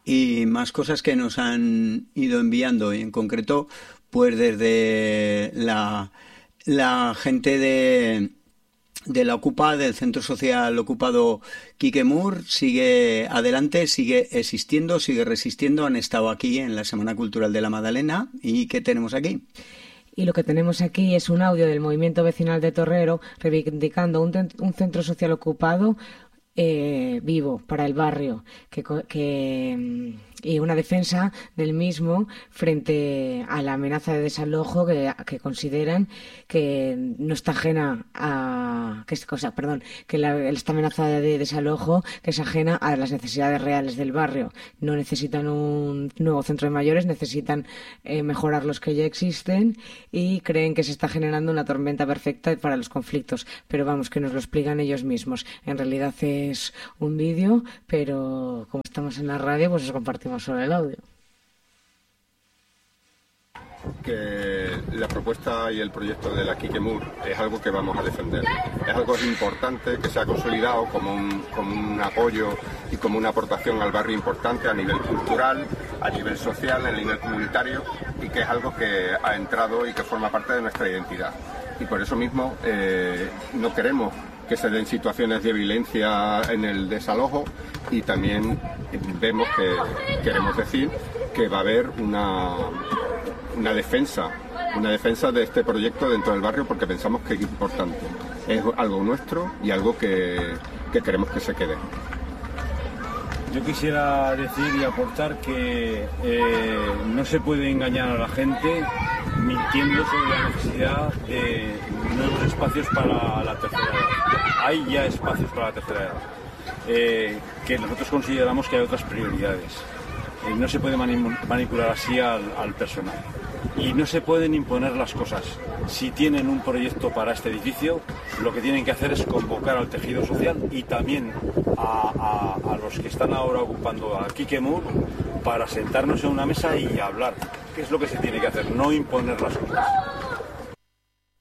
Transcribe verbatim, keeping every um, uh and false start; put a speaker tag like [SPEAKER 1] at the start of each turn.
[SPEAKER 1] y más cosas que nos han ido enviando, y en concreto pues desde la, la gente de, de la Ocupa, del Centro Social Ocupado Quique Mur, sigue adelante, sigue existiendo, sigue resistiendo. Han estado aquí en la Semana Cultural de la Magdalena. ¿Y qué tenemos aquí?
[SPEAKER 2] Y lo que tenemos aquí es un audio del Movimiento Vecinal de Torrero reivindicando un, un centro social ocupado eh, vivo para el barrio que, que, y una defensa del mismo frente a la amenaza de desalojo que, que consideran que no está ajena a que es cosa, perdón, que la, esta amenaza de desalojo que es ajena a las necesidades reales del barrio. No necesitan un nuevo centro de mayores, necesitan eh, mejorar los que ya existen y creen que se está generando una tormenta perfecta para los conflictos. Pero vamos, que nos lo explican ellos mismos. En realidad es un vídeo, pero como estamos en la radio, pues os compartimos solo el audio.
[SPEAKER 3] Que la propuesta y el proyecto de la Quique Mur es algo que vamos a defender. Es algo importante que se ha consolidado como un, como un apoyo y como una aportación al barrio importante a nivel cultural, a nivel social, a nivel comunitario, y que es algo que ha entrado y que forma parte de nuestra identidad. Y por eso mismo eh, no queremos que se den situaciones de violencia en el desalojo, y también vemos que queremos decir que va a haber una, una defensa, una defensa de este proyecto dentro del barrio, porque pensamos que es importante. Es algo nuestro y algo que, que queremos que se quede.
[SPEAKER 4] Yo quisiera decir y aportar que eh, no se puede engañar a la gente mintiendo sobre la necesidad de nuevos espacios para la tercera edad. Hay ya espacios para la tercera edad, eh, que nosotros consideramos que hay otras prioridades. Eh, no se puede manipular así al, al personal. Y no se pueden imponer las cosas. Si tienen un proyecto para este edificio, lo que tienen que hacer es convocar al tejido social y también a, a, a los que están ahora ocupando a Quique Mur para sentarnos en una mesa y hablar. ¿Qué es lo que se tiene que hacer? No imponer las cosas.